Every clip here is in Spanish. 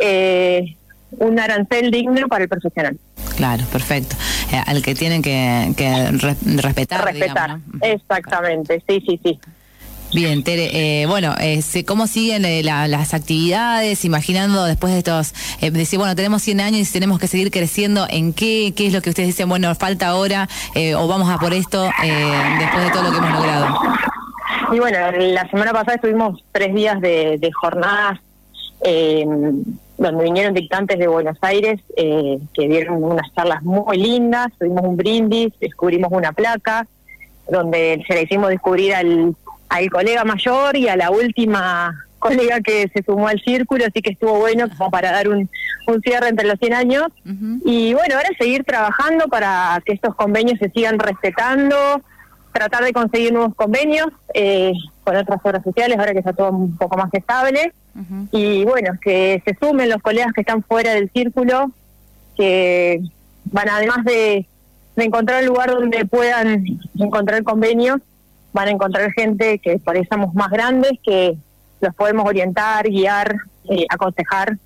un arancel digno para el profesional. Claro, perfecto. Al que tienen que respetar. Digamos, ¿no? Exactamente, sí. Bien, Tere, ¿cómo siguen las actividades? Imaginando después de estos, decir, bueno, tenemos 100 años y tenemos que seguir creciendo, ¿en qué es lo que ustedes dicen, bueno, falta ahora, o vamos a por esto, después de todo lo que hemos logrado? Y bueno, la semana pasada estuvimos 3 días de jornadas, donde vinieron dictantes de Buenos Aires, que dieron unas charlas muy lindas, tuvimos un brindis, descubrimos una placa, donde se le hicimos descubrir al colega mayor y a la última colega que se sumó al círculo, así que estuvo bueno como para dar un cierre entre los 100 años. Uh-huh. Y bueno, ahora seguir trabajando para que estos convenios se sigan respetando, tratar de conseguir nuevos convenios con otras obras sociales, ahora que está todo un poco más estable. Uh-huh. Y bueno, que se sumen los colegas que están fuera del círculo, que van, además de encontrar un lugar donde puedan encontrar convenios, van a encontrar gente que por ahí somos más grandes, que los podemos orientar, guiar, aconsejar.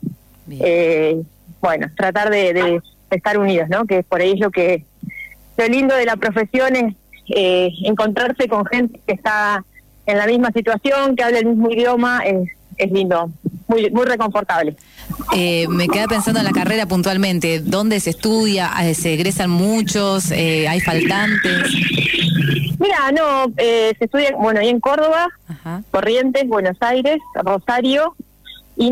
Tratar de estar unidos, ¿no? Que por ahí es lo lindo de la profesión, es encontrarse con gente que está en la misma situación, que habla el mismo idioma, es lindo, muy reconfortable. Me quedé pensando en la carrera puntualmente. ¿Dónde se estudia? ¿Se egresan muchos? ¿Hay faltantes? Mira, se estudia, ahí en Córdoba, ajá, Corrientes, Buenos Aires, Rosario y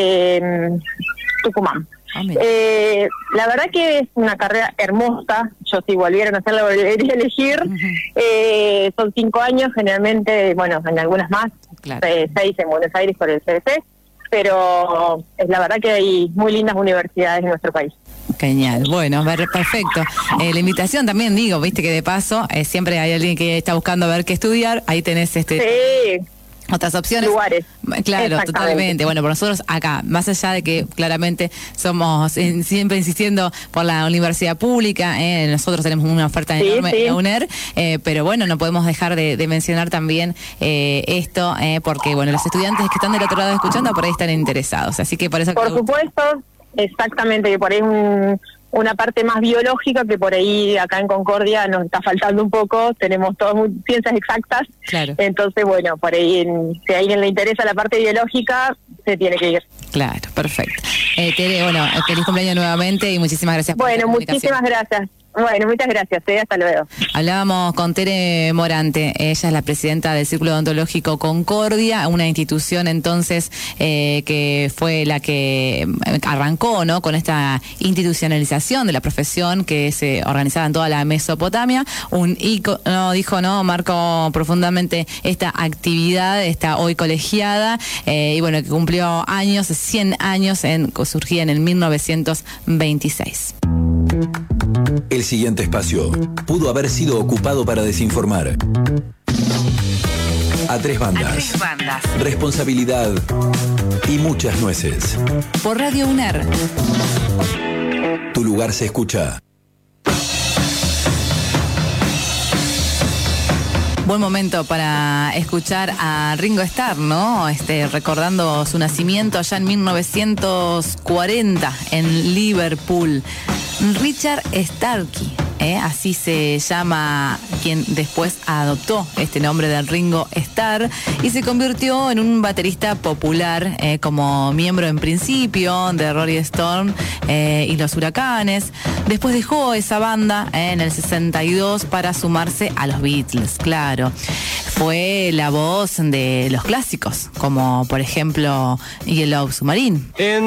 Tucumán. La verdad que es una carrera hermosa. Yo, si volvieran a hacerla, volvería a elegir. Uh-huh. Son 5 años, generalmente, en algunas más, claro. 6 en Buenos Aires por el CBC, pero la verdad que hay muy lindas universidades en nuestro país. Genial, bueno, perfecto. La invitación también, digo, viste que de paso siempre hay alguien que está buscando ver qué estudiar, ahí tenés sí, otras opciones. Lugares. Claro, totalmente. Bueno, por nosotros acá, más allá de que claramente somos siempre insistiendo por la universidad pública, nosotros tenemos una oferta enorme en la UNER, pero bueno, no podemos dejar de mencionar también esto, porque los estudiantes que están del otro lado escuchando por ahí están interesados, así que por eso... Por supuesto, exactamente, que por ahí una parte más biológica que por ahí acá en Concordia nos está faltando un poco, tenemos todas ciencias exactas, claro. Entonces por ahí si a alguien le interesa la parte biológica, se tiene que ir. Claro, perfecto. Tere, feliz cumpleaños nuevamente y muchísimas gracias por la comunicación. Muchísimas gracias. Muchas gracias, hasta luego. Hablábamos con Tere Morante, ella es la presidenta del Círculo Odontológico Concordia, una institución entonces que fue la que arrancó, ¿no?, con esta institucionalización de la profesión que se organizaba en toda la Mesopotamia, un ícono, dijo, ¿no?, marcó profundamente esta actividad, esta hoy colegiada, y que cumplió 100 años, surgía en el 1926. El siguiente espacio pudo haber sido ocupado para desinformar. A tres bandas. Responsabilidad y muchas nueces. Por Radio UNER. Tu lugar se escucha. Buen momento para escuchar a Ringo Starr, ¿no? Recordando su nacimiento allá en 1940 en Liverpool. Richard Starkey, así se llama quien después adoptó este nombre de Ringo Starr y se convirtió en un baterista popular como miembro en principio de Rolling Stone y los Huracanes. Después dejó esa banda en el 62 para sumarse a los Beatles, claro. Fue la voz de los clásicos, como por ejemplo Yellow Submarine.